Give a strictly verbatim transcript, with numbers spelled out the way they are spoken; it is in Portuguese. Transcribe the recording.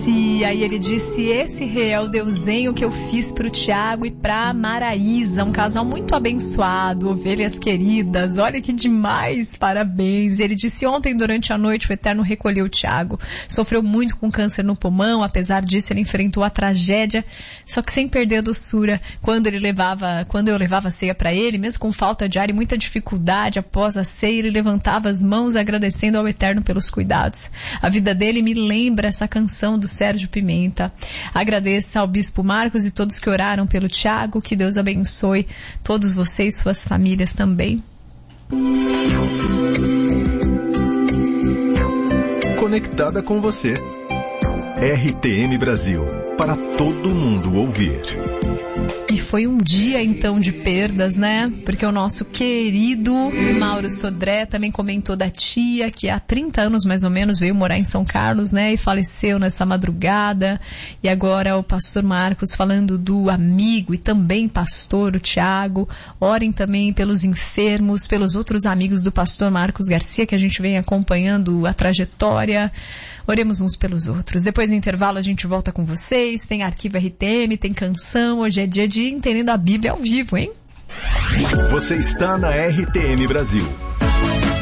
Garcia, e ele disse: esse é o deusenho que eu fiz pro Tiago e pra Maraísa, um casal muito abençoado, ovelhas queridas, olha que demais, parabéns. Ele disse: ontem durante a noite o Eterno recolheu o Tiago, sofreu muito com câncer no pulmão, apesar disso ele enfrentou a tragédia, só que sem perder a doçura. Quando ele levava, quando eu levava a ceia para ele, mesmo com falta de ar e muita dificuldade, após a ceia ele levantava as mãos agradecendo ao Eterno pelos cuidados. A vida dele me lembra essa canção do Sérgio Pimenta. Agradeça ao Bispo Marcos e todos que oraram pelo Tiago, que Deus abençoe todos vocês e suas famílias também. Conectada com você. R T M Brasil, para todo mundo ouvir. E foi um dia, então, de perdas, né? Porque o nosso querido Mauro Sodré também comentou da tia, que há trinta anos, mais ou menos, veio morar em São Carlos, né? E faleceu nessa madrugada. E agora o pastor Marcos falando do amigo e também pastor, o Tiago. Orem também pelos enfermos, pelos outros amigos do pastor Marcos Garcia, que a gente vem acompanhando a trajetória. Oremos uns pelos outros. Depois do intervalo a gente volta com vocês. Tem arquivo R T M, tem canção. Hoje é dia de Entendendo a Bíblia ao vivo, hein? Você está na R T M Brasil.